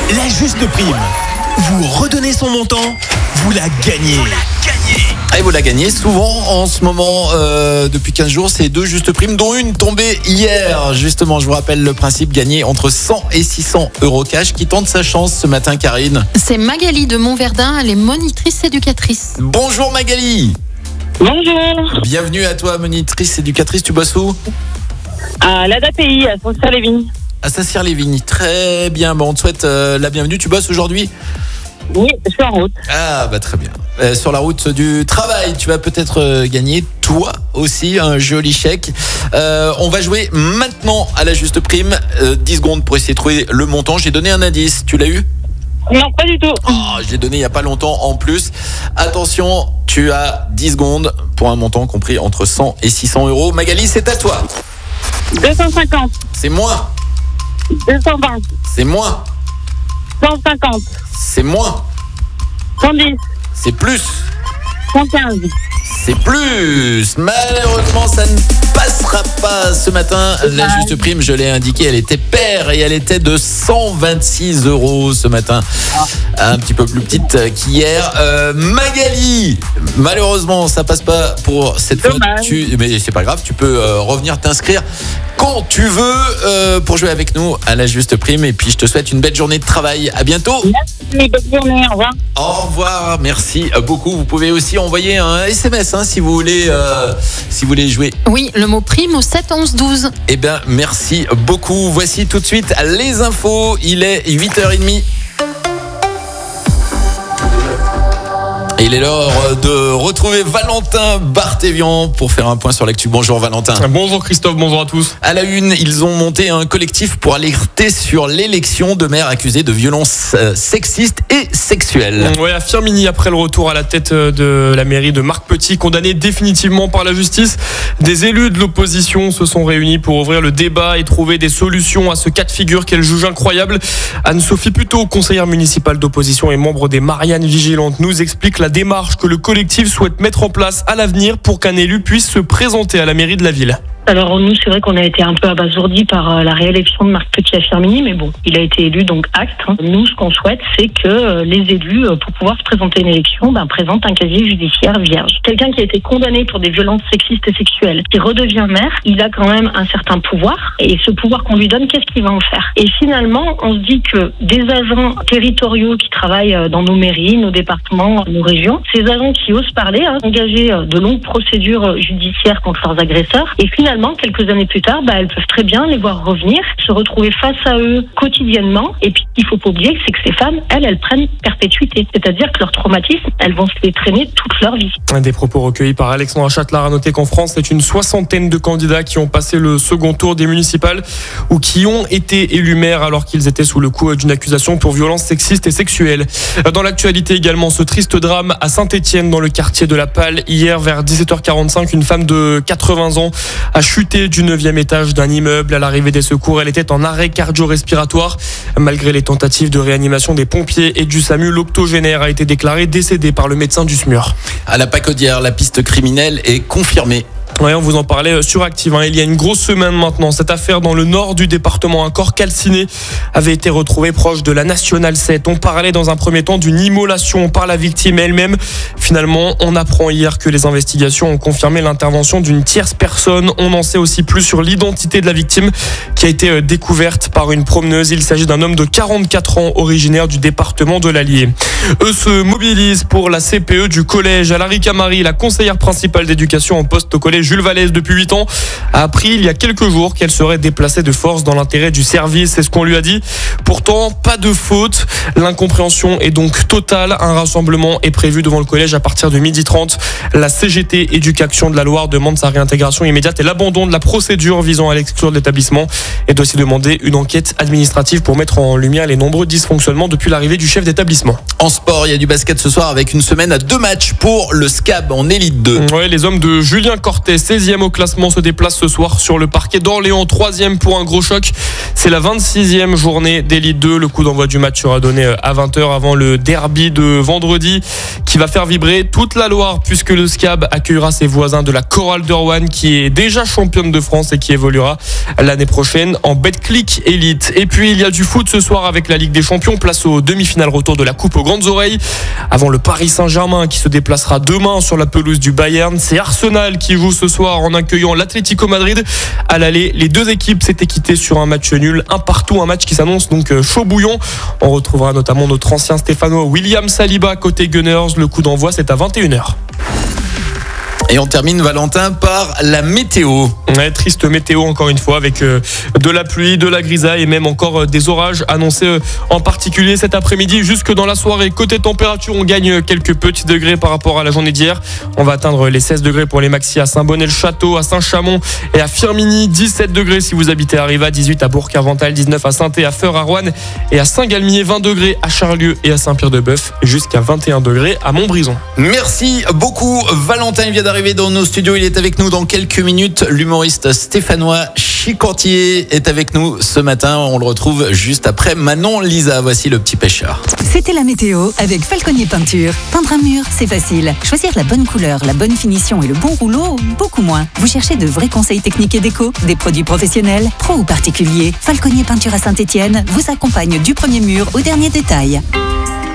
La juste prime. Vous redonnez son montant, vous la gagnez. Et vous la gagnez souvent en ce moment, depuis 15 jours, c'est 2 justes primes, dont une tombée hier. Justement, je vous rappelle le principe, gagner entre 100 et 600 euros cash. Qui tente sa chance ce matin, Karine? C'est Magali de Montverdun, elle est monitrice éducatrice. Bonjour Magali. Bonjour, Bienvenue à toi, monitrice éducatrice. Tu bosses où? à l'ADAPI, à Saint-Cyr-les-Vignes. À Saint-Cyr-les-Vignes. Très bien, bon, on te souhaite la bienvenue. Tu bosses aujourd'hui? Oui, je suis en route. Ah bah très bien. Sur la route du travail, tu vas peut-être gagner toi aussi un joli chèque. On va jouer maintenant à la juste prime. 10 secondes pour essayer de trouver le montant. J'ai donné un indice, tu l'as eu? Non, pas du tout. Oh, je l'ai donné il n'y a pas longtemps en plus. Attention, tu as 10 secondes pour un montant compris entre 100 et 600 euros. Magali, c'est à toi. 250, C'est moins, 220, c'est moins, 150, c'est moins, 110, c'est plus. 115. C'est plus. Malheureusement, ça ne passera pas ce matin. La juste prime, je l'ai indiqué, elle était paire et elle était de 126 euros ce matin. Un petit peu plus petite qu'hier. Magali, malheureusement, ça passe pas pour cette fois. Dommage. Mais c'est pas grave, tu peux revenir t'inscrire quand tu veux pour jouer avec nous à la juste prime. Et puis, je te souhaite une belle journée de travail. À bientôt. Merci, bonne journée, au revoir. Au revoir, merci beaucoup. Vous pouvez aussi envoyer un SMS si vous voulez jouer. Oui, le mot prime au 7 11 12. Eh bien, merci beaucoup. Voici tout de suite les infos. Il est 8h30. Et il est l'heure de retrouver Valentin Barthévian pour faire un point sur l'actu. Bonjour Valentin. Bonjour Christophe, bonjour à tous. À la une, ils ont monté un collectif pour alerter sur l'élection de maires accusés de violences sexistes et sexuelles. Ouais, à Firminy, après le retour à la tête de la mairie de Marc Petit, condamné définitivement par la justice, des élus de l'opposition se sont réunis pour ouvrir le débat et trouver des solutions à ce cas de figure qu'elle juge incroyable. Anne-Sophie Puteau, conseillère municipale d'opposition et membre des Mariannes Vigilantes, nous explique la démarche que le collectif souhaite mettre en place à l'avenir pour qu'un élu puisse se présenter à la mairie de la ville. Alors nous, c'est vrai qu'on a été un peu abasourdis par la réélection de Marc Petit à Firminy, mais bon, il a été élu, donc acte. Nous, ce qu'on souhaite, c'est que les élus, pour pouvoir se présenter à une élection, présentent un casier judiciaire vierge. Quelqu'un qui a été condamné pour des violences sexistes et sexuelles, qui redevient maire, il a quand même un certain pouvoir, et ce pouvoir qu'on lui donne, qu'est-ce qu'il va en faire? Et finalement, on se dit que des agents territoriaux qui travaillent dans nos mairies, nos départements, nos régions, ces agents qui osent parler, engager de longues procédures judiciaires contre leurs agresseurs, et finalement, quelques années plus tard, elles peuvent très bien les voir revenir, se retrouver face à eux quotidiennement. Et puis, il faut pas oublier que c'est que ces femmes, elles prennent perpétuité. C'est-à-dire que leurs traumatismes, elles vont se les traîner toute leur vie. Des propos recueillis par Alexandra Châtelard. A noter qu'en France, c'est une 60aine de candidats qui ont passé le second tour des municipales ou qui ont été élus maires alors qu'ils étaient sous le coup d'une accusation pour violence sexiste et sexuelle. Dans l'actualité également, ce triste drame à Saint-Étienne dans le quartier de la Palle. Hier, vers 17h45, une femme de 80 ans a chuté du 9e étage d'un immeuble. À l'arrivée des secours, elle était en arrêt cardio-respiratoire. Malgré les tentatives de réanimation des pompiers et du SAMU, l'octogénaire a été déclaré décédé par le médecin du SMUR. À la Pacaudière, la piste criminelle est confirmée. Ouais, on vous en parlait sur Active. Il y a une grosse semaine maintenant, cette affaire dans le nord du département, un corps calciné avait été retrouvé proche de la Nationale 7. On parlait dans un premier temps d'une immolation par la victime elle-même. Finalement, on apprend hier que les investigations ont confirmé l'intervention d'une tierce personne. On en sait aussi plus sur l'identité de la victime qui a été découverte par une promeneuse. Il s'agit d'un homme de 44 ans originaire du département de l'Allier. Eux se mobilisent pour la CPE du collège. Alarica Marie, la conseillère principale d'éducation en poste au collège Jules Vallès depuis 8 ans, a appris il y a quelques jours qu'elle serait déplacée de force dans l'intérêt du service. C'est ce qu'on lui a dit. Pourtant, pas de faute. L'incompréhension est donc totale. Un rassemblement est prévu devant le collège à partir de 12h30. La CGT Éducation de la Loire demande sa réintégration immédiate et l'abandon de la procédure visant à l'exclure de l'établissement et doit aussi demander une enquête administrative pour mettre en lumière les nombreux dysfonctionnements depuis l'arrivée du chef d'établissement. En ce sport, il y a du basket ce soir avec une semaine à 2 matchs pour le SCAB en Élite 2. Ouais, les hommes de Julien Cortet, 16e au classement, se déplacent ce soir sur le parquet d'Orléans, 3e pour un gros choc. C'est la 26e journée d'Élite 2. Le coup d'envoi du match sera donné à 20h avant le derby de vendredi qui va faire vibrer toute la Loire puisque le SCAB accueillera ses voisins de la Chorale de Roanne qui est déjà championne de France et qui évoluera l'année prochaine en Betclic Élite. Et puis il y a du foot ce soir avec la Ligue des Champions, place aux demi-finales retour de la Coupe aux Grandes Oreilles avant le Paris Saint-Germain qui se déplacera demain sur la pelouse du Bayern. C'est Arsenal qui joue ce soir en accueillant l'Atlético Madrid. À l'aller, les deux équipes s'étaient quittées sur un match nul, un partout, un match qui s'annonce donc chaud bouillon. On retrouvera notamment notre ancien Stéphanois William Saliba côté Gunners. Le coup d'envoi, c'est à 21h. Et on termine, Valentin, par la météo. Ouais, triste météo encore une fois avec de la pluie, de la grisaille et même encore des orages annoncés en particulier cet après-midi jusque dans la soirée. Côté température, on gagne quelques petits degrés par rapport à la journée d'hier. On va atteindre les 16 degrés pour les maxis à Saint-Bonnet-le-Château, à Saint-Chamond et à Firminy. 17 degrés si vous habitez à Riva, 18 à Bourg-Carvental, 19 à Saint-Thé, à Feur, à Roanne et à Saint-Galmier, 20 degrés à Charlieu et à Saint-Pierre-de-Bœuf, jusqu'à 21 degrés à Montbrison. Merci beaucoup, Valentin. Il vient d'arriver dans nos studios. Il est avec nous dans quelques minutes. L'humoriste stéphanois Chicantier est avec nous ce matin. On le retrouve juste après Manon Lisa. Voici le petit pêcheur. C'était la météo avec Falconier Peinture. Peindre un mur, c'est facile. Choisir la bonne couleur, la bonne finition et le bon rouleau, beaucoup moins. Vous cherchez de vrais conseils techniques et déco, des produits professionnels, pro ou particuliers. Falconier Peinture à Saint-Étienne vous accompagne du premier mur au dernier détail.